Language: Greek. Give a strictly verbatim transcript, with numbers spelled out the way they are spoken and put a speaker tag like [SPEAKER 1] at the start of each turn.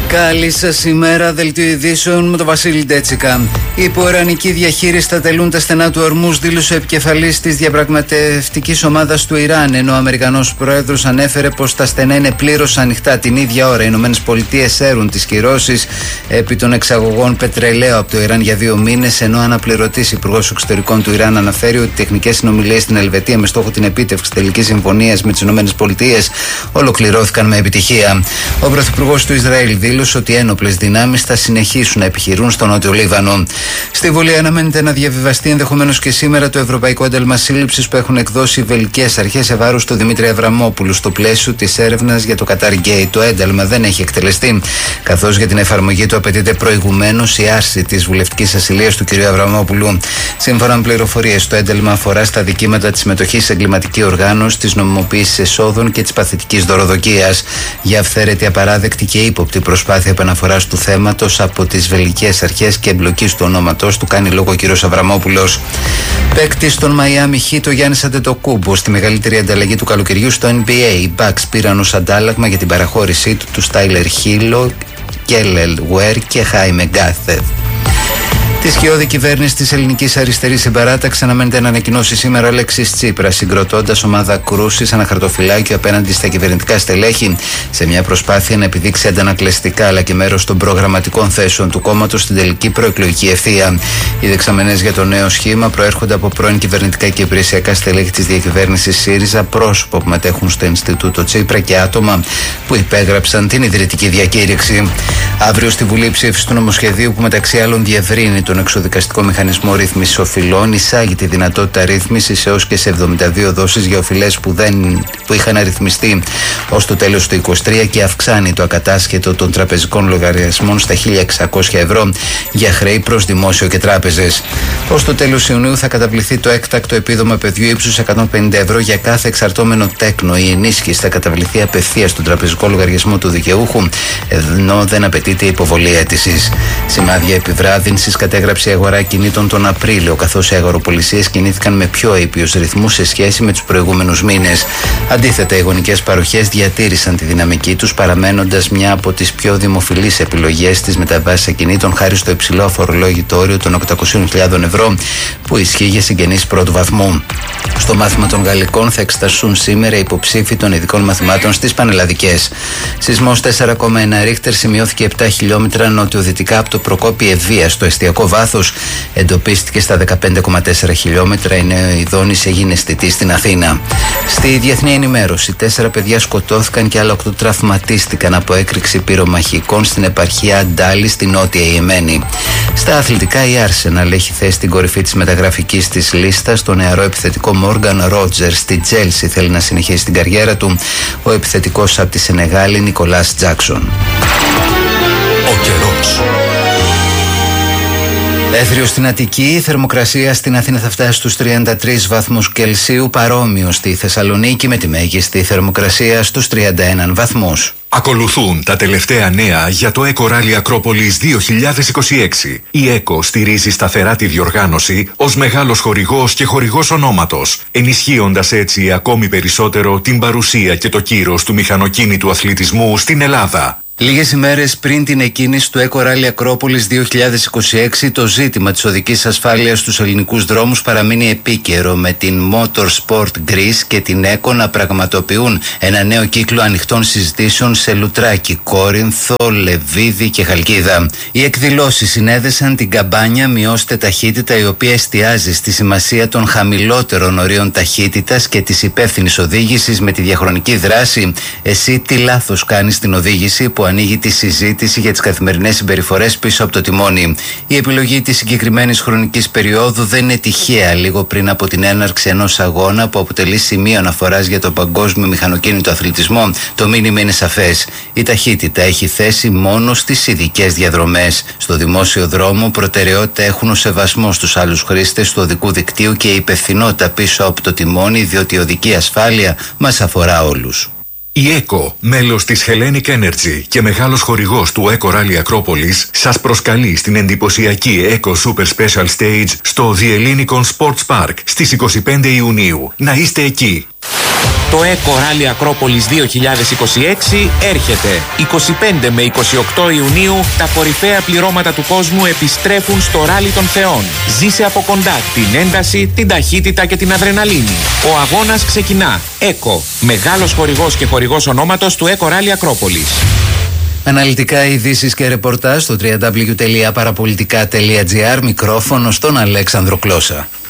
[SPEAKER 1] Καλή σας ημέρα, δελτίο ειδήσεων με τον Βασίλη Ντέτσικα. Η υποερανική διαχείριση θα τελούν τα στενά του Ορμούζ, δήλωσε ο επικεφαλής της διαπραγματευτικής ομάδας του Ιράν, ενώ ο Αμερικανός πρόεδρος ανέφερε πως τα στενά είναι πλήρως ανοιχτά. Την ίδια ώρα οι Ηνωμένες Πολιτείες έρουν τις κυρώσεις επί των εξαγωγών πετρελαίου από το Ιράν για δύο μήνες, ενώ αναπληρωτής υπουργός εξωτερικών του Ιράν αναφέρει ότι οι τεχνικές συνομιλίες στην Ελβετία με στόχο την επίτευξη τελικής συμφωνίας με τις Ηνωμένες Πολιτείες ολοκληρώθηκαν με επιτυχία. Ο πρωθυπουργός του Ισραήλ δήλωσε ότι οι ένοπλες δυνάμεις θα συνεχίσουν να επιχειρούν στο Νότιο Λίβανο. Στη Βουλή αναμένεται να διαβιβαστεί ενδεχομένως και σήμερα το Ευρωπαϊκό Ένταλμα Σύλληψης που έχουν εκδώσει οι βελγικές αρχές σε βάρος του Δημήτρη Αβραμόπουλου στο πλαίσιο της έρευνας για το Qatar Gate. Το ένταλμα δεν έχει εκτελεστεί, καθώς για την εφαρμογή του απαιτείται προηγουμένως η άρση της βουλευτικής ασυλίας του κ. Αβραμόπουλου. Σύμφωνα με πληροφορίες, το ένταλμα αφορά στα δικήματα της συμμετοχής σε εγκληματική οργάνωση, της νομιμοποίησης εσόδων και της παθητικής δωροδοκίας. Για αυθαίρετη, απαράδεκτη και ύποπτη προσπάθεια επαναφοράς του θέματος από τις βελγικές αρχές και εμπλοκής του ονόματός του κάνει λόγο ο κ. Αβραμόπουλος. Παίκτης στον Μαϊάμι Χιτ ο Γιάννης Αντετοκούμπο στη μεγαλύτερη ανταλλαγή του καλοκαιριού στο N B A. Οι Bucks πήραν ως αντάλλαγμα για την παραχώρησή του του Στάιλερ Χίλο, Κέλελ Γουέρ και Χάιμε Γκάθεθ. Τη σκιώδη κυβέρνηση της Ελληνικής Αριστερής Συμπαράταξης αναμένεται να ανακοινώσει σήμερα ο Αλέξης Τσίπρας, συγκροτώντας ομάδα κρούσης αναχαρτοφυλάκιο απέναντι στα κυβερνητικά στελέχη, σε μια προσπάθεια να επιδείξει αντανακλαιστικά αλλά και μέρος των προγραμματικών θέσεων του κόμματος στην τελική προεκλογική ευθεία. Οι δεξαμενές για το νέο σχήμα προέρχονται από πρώην κυβερνητικά και υπηρεσιακά στελέχη της διακυβέρνησης ΣΥΡΙΖΑ, πρόσωπα που μετέχουν στο Ινστιτούτο Τσίπρα και άτομα που υπέγραψαν την ιδρυτική διακήρυξη. Αύριο στη Βουλή ψήφιση του νομοσχεδίου που μεταξύ άλλων διευρύνει τον εξωδικαστικό μηχανισμό ρύθμισης οφειλών, εισάγει τη δυνατότητα ρύθμισης έως και σε εβδομήντα δύο δόσεις για οφειλές που, δεν, που είχαν αριθμιστεί ως το τέλος του είκοσι τρία και αυξάνει το ακατάσχετο των τραπεζικών λογαριασμών στα χίλια εξακόσια ευρώ για χρέη προς δημόσιο και τράπεζες. Ως το τέλος Ιουνίου θα καταβληθεί το έκτακτο επίδομα παιδιού ύψους εκατόν πενήντα ευρώ για κάθε εξαρτώμενο τέκνο. Η ενίσχυση θα καταβληθεί απευθείας στον τραπεζικό λογαριασμό του δικαιούχου, ενώ δεν απαιτείται υποβολή αίτησης. Σημάδια επιβράδυνσης κατέγραψε η αγορά κινήτων τον Απρίλιο, καθώς οι αγοροπολισίες κινήθηκαν με πιο αηπίους ρυθμούς σε σχέση με τους προηγούμενους μήνες. Αντίθετα, οι γονικές παροχές διατήρησαν τη δυναμική τους, παραμένοντας μια από τις πιο δημοφιλείς επιλογές της μεταβάσης ακινήτων χάρη στο υψηλό αφορολόγητο όριο των οκτακόσιες χιλιάδες ευρώ που ισχύει για συγγενείς πρώτου βαθμού. Στο μάθημα των Γαλλικών θα εξεταστούν σήμερα οι υποψήφοι των ειδικών μαθημάτων στις πανελλαδικές. Σεισμός τέσσερα κόμμα ένα ρίχτερ σημειώθηκε επτά χιλιόμετρα νοτιοδυτικά από το Προκόπη Ευβοία. Στο εστιακό βάθος εντοπίστηκε στα δεκαπέντε κόμμα τέσσερα χιλιόμετρα. Η Νέο Ιδώνης έγινε αισθητή στην Αθήνα. Στη διεθνή ενημέρωση, τέσσερα παιδιά σκοτώθηκαν και άλλα οκτώ τραυματίστηκαν από έκρηξη πυρομαχικών στην επαρχία Αντάλη στη νότια Ιεμένη. Στα αθλητικά, η Arsenal έχει θέσει στην κορυφή της μεταγραφικής της λίστας το νεαρό επιθετικό Μόργαν Ρότζερ. Στη Chelsea θέλει να συνεχίσει την καριέρα του ο επιθετικός από τη Σενεγάλη Νικολάς Τζάκσον.
[SPEAKER 2] Ο καιρός.
[SPEAKER 1] Έθριο στην Αττική, η θερμοκρασία στην Αθήνα θα φτάσει στους τριάντα τρεις βαθμούς Κελσίου, παρόμοιο στη Θεσσαλονίκη με τη μέγιστη θερμοκρασία στους τριάντα ένα βαθμούς.
[SPEAKER 2] Ακολουθούν τα τελευταία νέα για το Eco Rally Ακρόπολης δύο χιλιάδες είκοσι έξι. Η Eco στηρίζει σταθερά τη διοργάνωση ως μεγάλος χορηγός και χορηγός ονόματος, ενισχύοντας έτσι ακόμη περισσότερο την παρουσία και το κύρος του μηχανοκίνητου αθλητισμού στην Ελλάδα.
[SPEAKER 1] Λίγες ημέρες πριν την εκκίνηση του Eco Rally Ακρόπολης δύο χιλιάδες είκοσι έξι, το ζήτημα της οδικής ασφάλειας στους ελληνικούς δρόμους παραμείνει επίκαιρο, με την Motorsport Greece και την Eco να πραγματοποιούν ένα νέο κύκλο ανοιχτών συζητήσεων σε Λουτράκι, Κόρινθο, Λεβίδη και Χαλκίδα. Οι εκδηλώσεις συνέδεσαν την καμπάνια «Μειώστε ταχύτητα», η οποία εστιάζει στη σημασία των χαμηλότερων ορίων ταχύτητας και της υπεύθυνης οδήγησης, με τη διαχρονική δράση «Εσύ τι λάθος κάνεις στην οδήγηση», που ανοίγει τη συζήτηση για τις καθημερινές συμπεριφορές πίσω από το τιμόνι. Η επιλογή της συγκεκριμένης χρονικής περίοδου δεν είναι τυχαία, λίγο πριν από την έναρξη ενός αγώνα που αποτελεί σημείο αναφοράς για τον παγκόσμιο μηχανοκίνητο αθλητισμό. Το μήνυμα είναι σαφές. Η ταχύτητα έχει θέση μόνο στις ειδικές διαδρομές. Στο δημόσιο δρόμο, προτεραιότητα έχουν ο σεβασμός στους άλλους χρήστες του οδικού δικτύου και η υπευθυνότητα πίσω από το τιμόνι, διότι η οδική ασφάλεια μας αφορά όλους.
[SPEAKER 2] Η Eco, μέλος της Hellenic Energy και μεγάλος χορηγός του Eco Rally Ακρόπολης, σας προσκαλεί στην εντυπωσιακή Eco Super Special Stage στο The Hellinikon Sports Park στις είκοσι πέντε Ιουνίου. Να είστε εκεί!
[SPEAKER 3] Το ΕΚΟ Ράλι Ακρόπολης δύο χιλιάδες είκοσι έξι έρχεται. είκοσι πέντε με είκοσι οκτώ Ιουνίου τα κορυφαία πληρώματα του κόσμου επιστρέφουν στο Ράλι των Θεών. Ζήσε από κοντά την ένταση, την ταχύτητα και την αδρεναλίνη. Ο αγώνας ξεκινά. ΕΚΟ, μεγάλος χορηγός και χορηγός ονόματος του ΕΚΟ Ράλι Ακρόπολης.
[SPEAKER 1] Αναλυτικά ειδήσεις και ρεπορτάζ στο double-u double-u double-u τελεία παραπολιτικά τελεία τζι άρ. Μικρόφωνο στον Αλέξανδρο Κλώσσα.